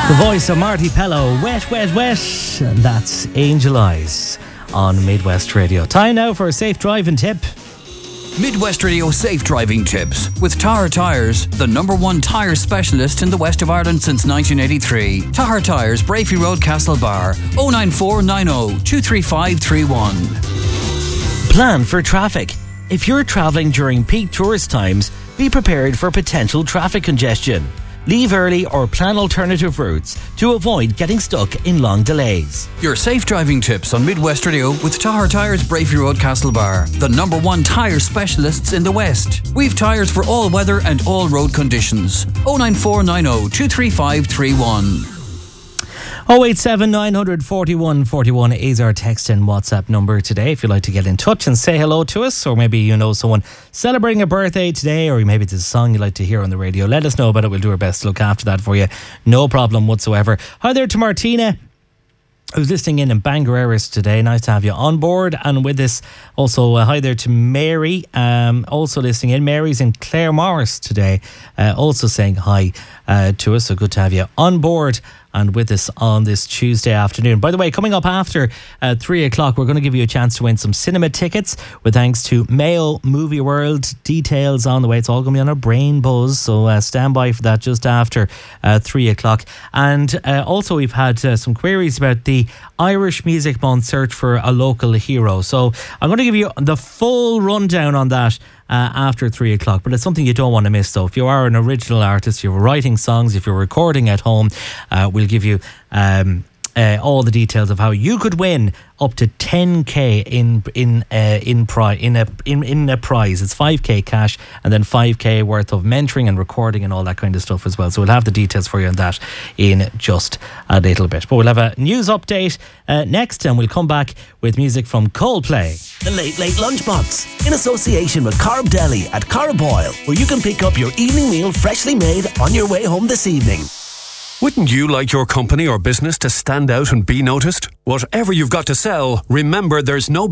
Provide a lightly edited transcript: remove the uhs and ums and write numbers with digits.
The voice of Marty Pello, Wet, Wet, Wet, and that's Angel Eyes on Midwest Radio. Time now for a safe driving tip. Midwest Radio Safe Driving Tips with Tahar Tyres, the #1 tyre specialist in the west of Ireland since 1983. Tahar Tyres, Brafey Road, Castlebar, 09490 23531. Plan for traffic. If you're travelling during peak tourist times, be prepared for potential traffic congestion. Leave early or plan alternative routes to avoid getting stuck in long delays. Your safe driving tips on Midwest Radio with Tahar Tyres, Brafey Road, Castlebar, the #1 tyre specialists in the West. We've tyres for all weather and all road conditions. 09490 23531. 087 941 41 is our text and WhatsApp number today if you'd like to get in touch and say hello to us, or maybe you know someone celebrating a birthday today, or maybe it's a song you'd like to hear on the radio. Let us know about it. We'll do our best to look after that for you. No problem whatsoever. Hi there to Martina, who's listening in Bangereras today. Nice to have you on board and with us. Also, hi there to Mary, also listening in. Mary's in Claremorris today, also saying hi to us. So good to have you on board and with us on this Tuesday afternoon. By the way, coming up after 3 o'clock, we're going to give you a chance to win some cinema tickets with thanks to Mayo Movie World. Details on the way. It's all going to be on our Brain Buzz, so stand by for that just after 3 o'clock. And also we've had some queries about the Irish Music Month search for a local hero. So I'm going to give you the full rundown on that after 3 o'clock, but it's something you don't want to miss. So if you are an original artist, you're writing songs, if you're recording at home, we'll give you all the details of how you could win up to 10k in a prize. It's 5k cash and then 5k worth of mentoring and recording and all that kind of stuff as well. So we'll have the details for you on that in just a little bit. But we'll have a news update next, and we'll come back with music from Coldplay. The Late Late Lunchbox, in association with Corb Deli at Corboyle, where you can pick up your evening meal freshly made on your way home this evening. Wouldn't you like your company or business to stand out and be noticed? Whatever you've got to sell, remember there's no